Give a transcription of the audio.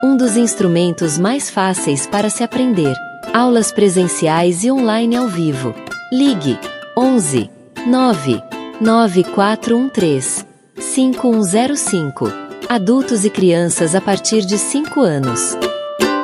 um dos instrumentos mais fáceis para se aprender. Aulas presenciais e online ao vivo. Ligue 11 9 9413 5105. Adultos e crianças a partir de 5 anos.